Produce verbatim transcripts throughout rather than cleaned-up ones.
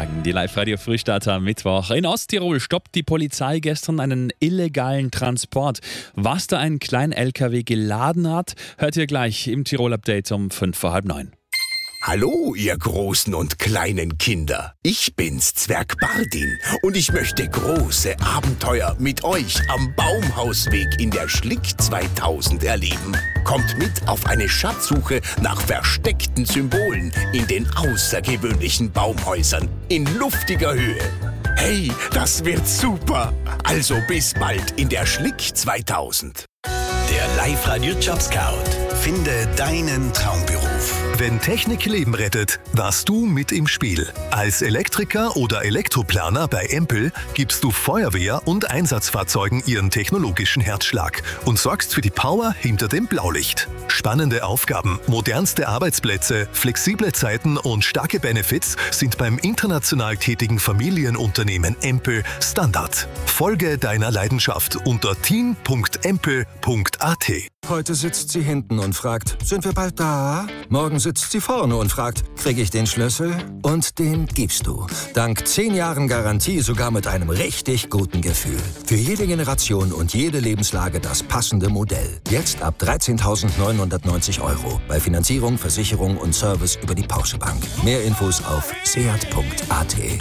Morgen, die Live-Radio-Frühstarter am Mittwoch. In Osttirol stoppt die Polizei gestern einen illegalen Transport. Was da ein Klein-L K W geladen hat, hört ihr gleich im Tirol-Update um fünf vor halb neun. Hallo, ihr großen und kleinen Kinder. Ich bin's, Zwerg Bardin, und ich möchte große Abenteuer mit euch am Baumhausweg in der Schlick zweitausend erleben. Kommt mit auf eine Schatzsuche nach versteckten Symbolen in den außergewöhnlichen Baumhäusern in luftiger Höhe. Hey, das wird super! Also bis bald in der Schlick zweitausend. Der Live-Radio-Job-Scout. Finde deinen Traumberuf. Wenn Technik Leben rettet, warst du mit im Spiel. Als Elektriker oder Elektroplaner bei Empel gibst du Feuerwehr und Einsatzfahrzeugen ihren technologischen Herzschlag und sorgst für die Power hinter dem Blaulicht. Spannende Aufgaben, modernste Arbeitsplätze, flexible Zeiten und starke Benefits sind beim international tätigen Familienunternehmen Empel Standard. Folge deiner Leidenschaft unter team punkt empel punkt a t. Heute sitzt sie hinten und fragt, sind wir bald da? Morgen sitzt sie vorne und fragt, kriege ich den Schlüssel? Und den gibst du. Dank zehn Jahren Garantie sogar mit einem richtig guten Gefühl. Für jede Generation und jede Lebenslage das passende Modell. Jetzt ab dreizehntausendneunhundertneunzig Euro. Bei Finanzierung, Versicherung und Service über die Porsche Bank. Mehr Infos auf seat punkt a t.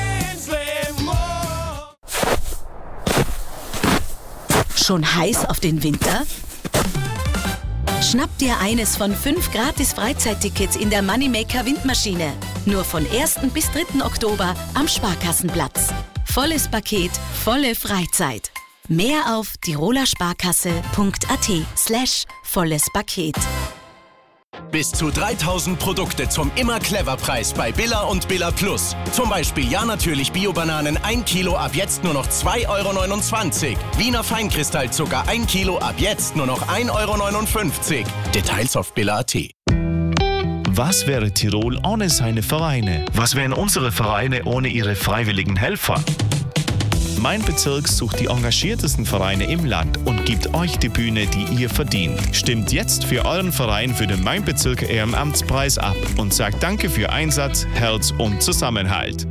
Schon heiß auf den Winter? Schnapp dir eines von fünf gratis Freizeittickets in der Moneymaker Windmaschine. Nur von ersten bis dritten Oktober am Sparkassenplatz. Volles Paket, volle Freizeit. Mehr auf tirolersparkasse.at slash volles Paket. Bis zu dreitausend Produkte zum Immer-Clever-Preis bei Billa und Billa Plus. Zum Beispiel ja natürlich Bio-Bananen ein Kilo ab jetzt nur noch zwei Euro neunundzwanzig. Wiener Feinkristallzucker ein Kilo ab jetzt nur noch ein Euro neunundfünfzig. Details auf billa punkt at. Was wäre Tirol ohne seine Vereine? Was wären unsere Vereine ohne ihre freiwilligen Helfer? Mein Bezirk sucht die engagiertesten Vereine im Land und gibt euch die Bühne, die ihr verdient. Stimmt jetzt für euren Verein für den Mein Bezirk Ehrenamtspreis ab und sagt Danke für Einsatz, Herz und Zusammenhalt.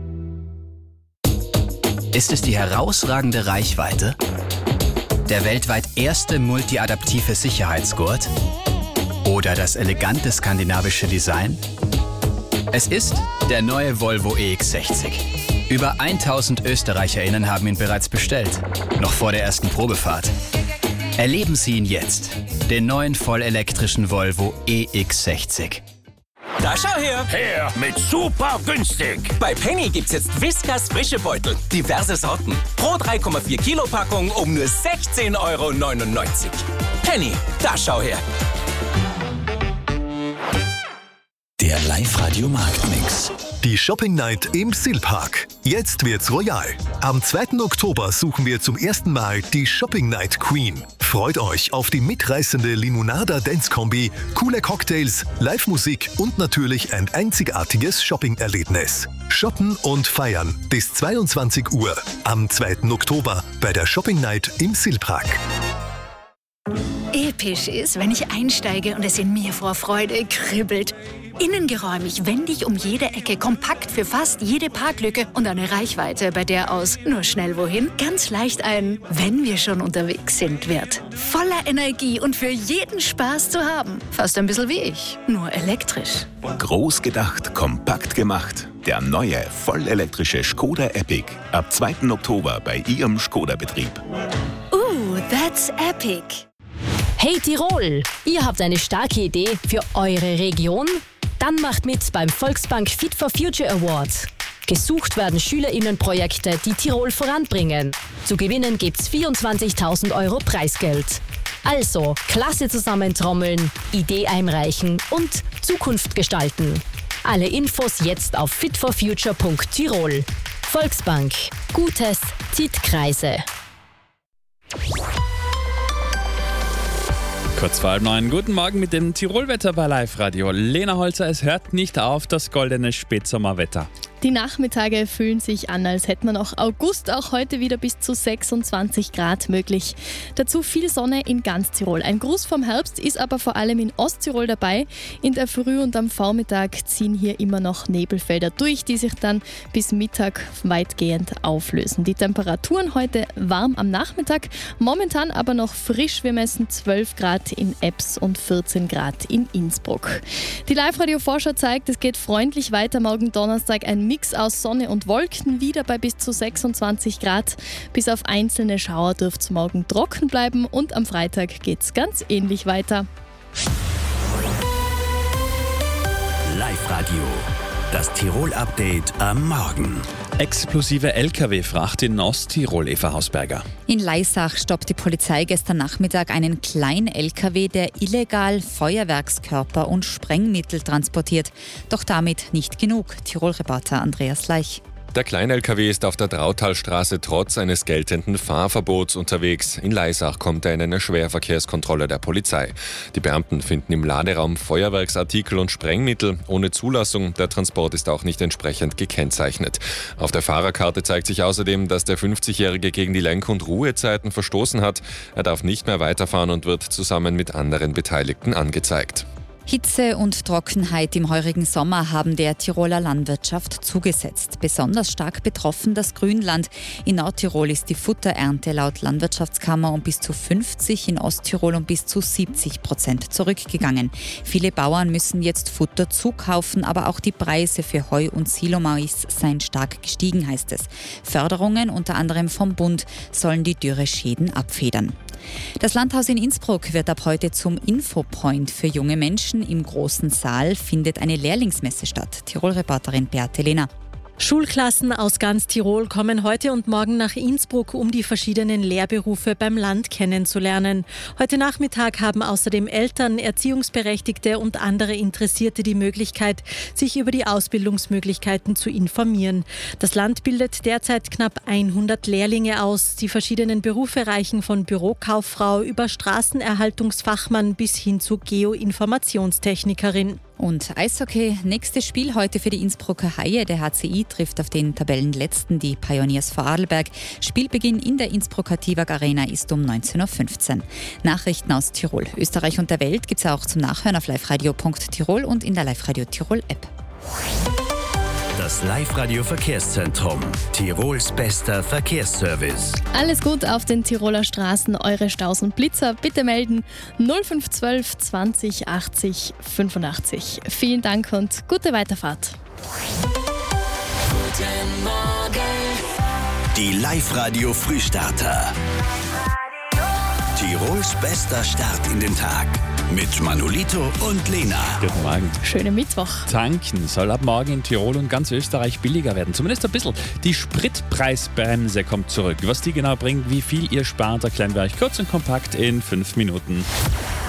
Ist es die herausragende Reichweite? Der weltweit erste multiadaptive Sicherheitsgurt? Oder das elegante skandinavische Design? Es ist der neue Volvo E X sechzig. Über tausend ÖsterreicherInnen haben ihn bereits bestellt, noch vor der ersten Probefahrt. Erleben Sie ihn jetzt, den neuen vollelektrischen Volvo E X sechzig. Da schau her! Her mit super günstig! Bei Penny gibt's jetzt Whiskas frische Beutel, diverse Sorten. Pro drei Komma vier Kilo Packung um nur sechzehn Euro neunundneunzig. Penny, da schau her! Der Live-Radio-Marktmix. Die Shopping Night im Silpark. Jetzt wird's royal. Am zweiten Oktober suchen wir zum ersten Mal die Shopping Night Queen. Freut euch auf die mitreißende Limonada-Dance-Kombi, coole Cocktails, Live-Musik und natürlich ein einzigartiges Shopping-Erlebnis. Shoppen und feiern bis zweiundzwanzig Uhr am zweiten Oktober bei der Shopping Night im Silpark. Episch ist, wenn ich einsteige und es in mir vor Freude kribbelt. Innengeräumig, wendig um jede Ecke, kompakt für fast jede Parklücke und eine Reichweite, bei der aus nur schnell wohin ganz leicht ein "wenn wir schon unterwegs sind" wird. Voller Energie und für jeden Spaß zu haben. Fast ein bisschen wie ich, nur elektrisch. Groß gedacht, kompakt gemacht. Der neue, vollelektrische Skoda Epic. Ab zweiten Oktober bei Ihrem Skoda-Betrieb. Uh, that's epic. Hey Tirol, ihr habt eine starke Idee für eure Region? Dann macht mit beim Volksbank Fit for Future Award. Gesucht werden SchülerInnenprojekte, die Tirol voranbringen. Zu gewinnen gibt's vierundzwanzigtausend Euro Preisgeld. Also, Klasse zusammentrommeln, Idee einreichen und Zukunft gestalten. Alle Infos jetzt auf fit for future punkt tirol. Volksbank. Gutes zieht Kreise. Kurz vor halb neun. Guten Morgen mit dem Tirolwetter bei Live Radio. Lena Holzer, es hört nicht auf, das goldene Spätsommerwetter. Die Nachmittage fühlen sich an, als hätte man auch August, auch heute wieder bis zu sechsundzwanzig Grad möglich. Dazu viel Sonne in ganz Tirol. Ein Gruß vom Herbst ist aber vor allem in Osttirol dabei. In der Früh und am Vormittag ziehen hier immer noch Nebelfelder durch, die sich dann bis Mittag weitgehend auflösen. Die Temperaturen heute warm am Nachmittag, momentan aber noch frisch. Wir messen zwölf Grad in Ebbs und vierzehn Grad in Innsbruck. Die Live-Radio-Vorschau zeigt, es geht freundlich weiter. Morgen Donnerstag ein Mix aus Sonne und Wolken, wieder bei bis zu sechsundzwanzig Grad. Bis auf einzelne Schauer dürfte es morgen trocken bleiben und am Freitag geht es ganz ähnlich weiter. Live-Radio, das Tirol-Update am Morgen. Explosive L K W-Fracht in Osttirol, Eva Hausberger. In Laisach stoppt die Polizei gestern Nachmittag einen kleinen L K W, der illegal Feuerwerkskörper und Sprengmittel transportiert. Doch damit nicht genug. Tirol-Reporter Andreas Leich. Der Klein-L K W ist auf der Drautalstraße trotz eines geltenden Fahrverbots unterwegs. In Laisach kommt er in eine Schwerverkehrskontrolle der Polizei. Die Beamten finden im Laderaum Feuerwerksartikel und Sprengmittel ohne Zulassung. Der Transport ist auch nicht entsprechend gekennzeichnet. Auf der Fahrerkarte zeigt sich außerdem, dass der fünfzigjährige gegen die Lenk- und Ruhezeiten verstoßen hat. Er darf nicht mehr weiterfahren und wird zusammen mit anderen Beteiligten angezeigt. Hitze und Trockenheit im heurigen Sommer haben der Tiroler Landwirtschaft zugesetzt. Besonders stark betroffen das Grünland. In Nordtirol ist die Futterernte laut Landwirtschaftskammer um bis zu fünfzig, in Osttirol um bis zu siebzig Prozent zurückgegangen. Viele Bauern müssen jetzt Futter zukaufen, aber auch die Preise für Heu und Silomais seien stark gestiegen, heißt es. Förderungen, unter anderem vom Bund, sollen die Dürreschäden abfedern. Das Landhaus in Innsbruck wird ab heute zum Infopoint für junge Menschen. Im großen Saal findet eine Lehrlingsmesse statt. Tirol-Reporterin Beate Lehner. Schulklassen aus ganz Tirol kommen heute und morgen nach Innsbruck, um die verschiedenen Lehrberufe beim Land kennenzulernen. Heute Nachmittag haben außerdem Eltern, Erziehungsberechtigte und andere Interessierte die Möglichkeit, sich über die Ausbildungsmöglichkeiten zu informieren. Das Land bildet derzeit knapp hundert Lehrlinge aus. Die verschiedenen Berufe reichen von Bürokauffrau über Straßenerhaltungsfachmann bis hin zu Geoinformationstechnikerin. Und Eishockey, nächstes Spiel heute für die Innsbrucker Haie. Der H C I trifft auf den Tabellenletzten, die Pioneers Vorarlberg. Spielbeginn in der Innsbrucker Tivag Arena ist um neunzehn Uhr fünfzehn. Nachrichten aus Tirol, Österreich und der Welt gibt es auch zum Nachhören auf liveradio punkt tirol und in der Live-Radio Tirol-App. Das Live-Radio Verkehrszentrum, Tirols bester Verkehrsservice. Alles gut auf den Tiroler Straßen, eure Staus und Blitzer bitte melden null fünf eins zwei zwanzig achtzig fünfundachtzig. Vielen Dank und gute Weiterfahrt. Guten Morgen. Die Live-Radio Frühstarter. Tirols bester Start in den Tag. Mit Manolito und Lena. Guten Morgen. Schönen Mittwoch. Tanken soll ab morgen in Tirol und ganz Österreich billiger werden. Zumindest ein bisschen. Die Spritpreisbremse kommt zurück. Was die genau bringt, wie viel ihr spart, erklären wir euch kurz und kompakt in fünf Minuten.